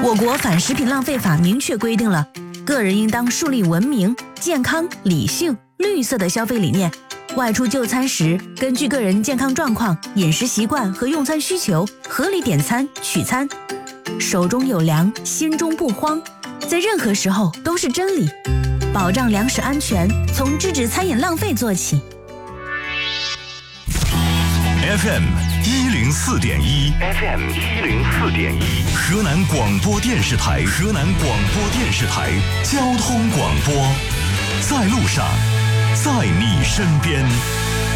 我国反食品浪费法明确规定了，个人应当树立文明、健康、理性、绿色的消费理念。外出就餐时，根据个人健康状况、饮食习惯和用餐需求，合理点餐取餐。手中有粮，心中不慌，在任何时候都是真理。保障粮食安全，从制止餐饮浪费做起。 FM 104.1 ，FM 104.1，河南广播电视台，河南广播电视台交通广播，在路上，在你身边。